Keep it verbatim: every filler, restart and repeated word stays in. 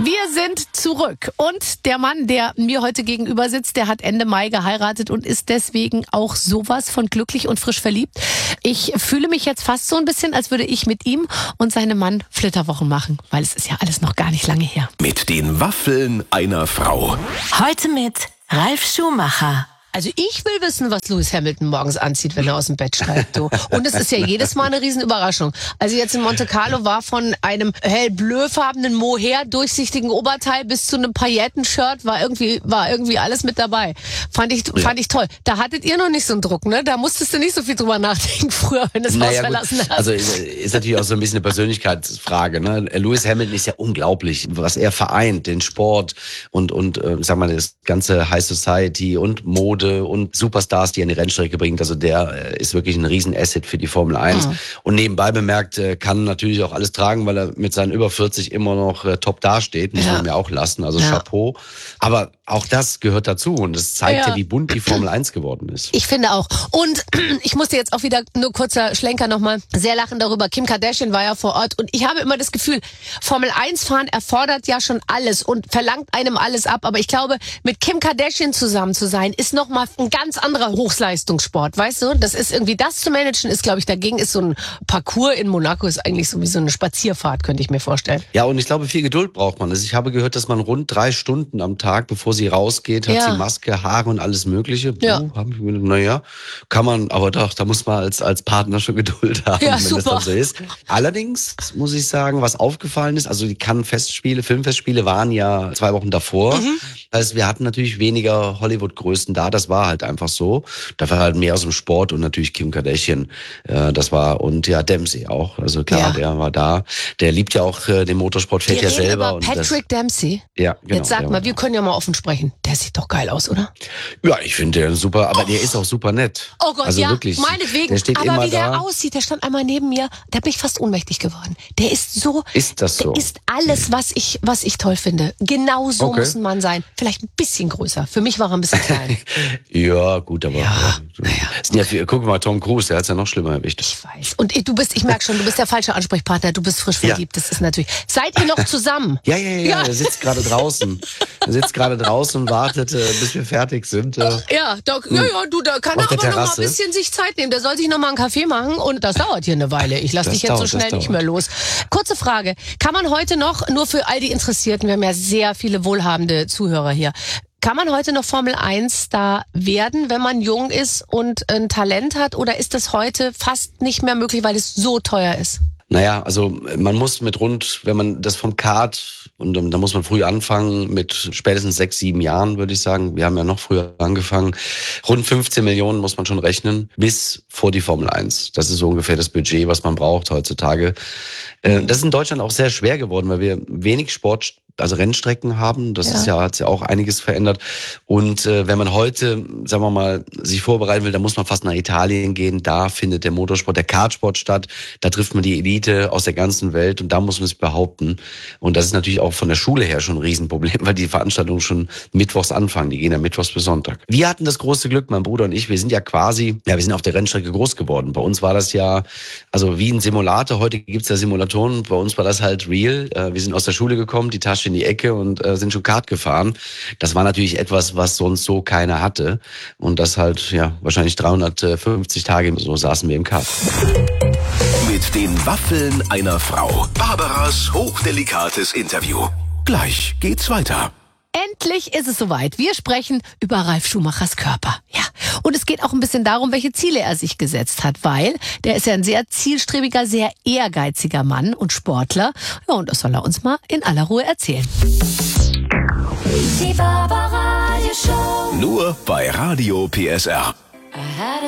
Wir sind zurück und der Mann, der mir heute gegenüber sitzt, der hat Ende Mai geheiratet und ist deswegen auch sowas von glücklich und frisch verliebt. Ich fühle mich jetzt fast so ein bisschen, als würde ich mit ihm und seinem Mann Flitterwochen machen, weil es ist ja alles noch gar nicht lange her. Mit den Waffeln einer Frau. Heute mit Ralf Schumacher. Also ich will wissen, was Lewis Hamilton morgens anzieht, wenn er aus dem Bett steigt. Du. Und es ist ja jedes Mal eine Riesenüberraschung. Also jetzt in Monte Carlo war von einem hellblöfarbenen Mohair durchsichtigen Oberteil bis zu einem Pailletten-Shirt war irgendwie war irgendwie alles mit dabei. Fand ich ja. fand ich toll. Da hattet ihr noch nicht so einen Druck, ne? Da musstest du nicht so viel drüber nachdenken früher, wenn du das naja, Haus verlassen gut. hast. Also ist natürlich auch so ein bisschen eine Persönlichkeitsfrage. Ne? Lewis Hamilton ist ja unglaublich, was er vereint, den Sport und und äh, sag mal das ganze High Society und Mode und Superstars, die an die Rennstrecke bringt. Also der ist wirklich ein Riesenasset für die Formel eins. Mhm. Und nebenbei bemerkt, kann natürlich auch alles tragen, weil er mit seinen über vierzig immer noch top dasteht. Muss ja. man mir auch lassen. Also ja. Chapeau. Aber auch das gehört dazu. Und das zeigt ja, ja wie bunt die Formel eins geworden ist. Ich finde auch. Und ich musste jetzt auch wieder, nur kurzer Schlenker nochmal, sehr lachen darüber. Kim Kardashian war ja vor Ort. Und ich habe immer das Gefühl, Formel eins fahren erfordert ja schon alles und verlangt einem alles ab. Aber ich glaube, mit Kim Kardashian zusammen zu sein, ist noch mal ein ganz anderer Hochleistungssport, weißt du? Das ist irgendwie, das zu managen ist, glaube ich, dagegen ist so ein Parcours in Monaco ist eigentlich so wie so eine Spazierfahrt, könnte ich mir vorstellen. Ja, und ich glaube, viel Geduld braucht man. Also ich habe gehört, dass man rund drei Stunden am Tag, bevor sie rausgeht, hat ja. sie Maske, Haare und alles Mögliche. Ja. Oh, haben wir, naja, kann man, aber doch, da muss man als, als Partner schon Geduld haben, ja, wenn super. das dann so ist. Allerdings muss ich sagen, was aufgefallen ist, also die Cannes-Festspiele, Filmfestspiele waren ja zwei Wochen davor. Mhm. Das heißt, wir hatten natürlich weniger Hollywood-Größen da, das war halt einfach so. Da war halt mehr aus dem Sport und natürlich Kim Kardashian, äh, das war, und ja, Dempsey auch. Also klar, ja. der war da. Der liebt ja auch äh, den Motorsport, fährt ja selber. Über Patrick das, Dempsey? Ja, genau. Jetzt sag mal, wir können ja mal offen sprechen. Der sieht doch geil aus, oder? Ja, ich finde den super, aber oh. der ist auch super nett. Oh Gott, also ja, wirklich, meinetwegen. Der steht aber immer wie der da. aussieht, der stand einmal neben mir, da bin ich fast ohnmächtig geworden. Der ist so, ist das so? Der ist alles, was ich, was ich toll finde. Genau so okay. muss ein Mann sein. Vielleicht ein bisschen größer. Für mich war er ein bisschen klein. Ja, gut, aber ja, ja, ja. Ja, guck mal, Tom Cruise, der hat's ja noch schlimmer erwischt. Ich weiß. Und du bist, ich merke schon, du bist der falsche Ansprechpartner, du bist frisch verliebt. Ja. Das ist natürlich. Seid ihr noch zusammen? Ja, ja, ja, ja. Er sitzt gerade draußen. Er sitzt gerade draußen und wartet, äh, bis wir fertig sind. Äh, ja, da, ja, ja, du, da kann er aber noch mal ein bisschen sich Zeit nehmen. Der soll sich noch mal einen Kaffee machen und das dauert hier eine Weile. Ich lasse dich jetzt dauert, so schnell nicht mehr los. Kurze Frage. Kann man heute noch, nur für all die Interessierten, wir haben ja sehr viele wohlhabende Zuhörer hier, kann man heute noch Formel eins Star werden, wenn man jung ist und ein Talent hat? Oder ist das heute fast nicht mehr möglich, weil es so teuer ist? Naja, also man muss mit rund, wenn man das vom Kart, und da muss man früh anfangen, mit spätestens sechs, sieben Jahren, würde ich sagen. Wir haben ja noch früher angefangen. Rund fünfzehn Millionen muss man schon rechnen, bis vor die Formel eins. Das ist so ungefähr das Budget, was man braucht heutzutage. Das ist in Deutschland auch sehr schwer geworden, weil wir wenig Sport, also Rennstrecken haben. Das ja. ist ja, hat ja auch einiges verändert. Und äh, wenn man heute, sagen wir mal, sich vorbereiten will, dann muss man fast nach Italien gehen. Da findet der Motorsport, der Kartsport statt. Da trifft man die Elite aus der ganzen Welt und da muss man sich behaupten. Und das ist natürlich auch von der Schule her schon ein Riesenproblem, weil die Veranstaltungen schon mittwochs anfangen. Die gehen ja mittwochs bis Sonntag. Wir hatten das große Glück, mein Bruder und ich, wir sind ja quasi, ja, wir sind auf der Rennstrecke groß geworden. Bei uns war das ja, also wie ein Simulator. Heute gibt's ja Simulatoren. Bei uns war das halt real. Wir sind aus der Schule gekommen, die Tasche in die Ecke und äh, sind schon Kart gefahren. Das war natürlich etwas, was sonst so keiner hatte. Und das halt, ja, wahrscheinlich dreihundertfünfzig Tage, so saßen wir im Kart. Mit den Waffeln einer Frau. Barbaras hochdelikates Interview. Gleich geht's weiter. Endlich ist es soweit. Wir sprechen über Ralf Schumachers Körper. Ja. Und es geht auch ein bisschen darum, welche Ziele er sich gesetzt hat, weil der ist ja ein sehr zielstrebiger, sehr ehrgeiziger Mann und Sportler. Ja, und das soll er uns mal in aller Ruhe erzählen. Die Barbara Show. Nur bei Radio P S R.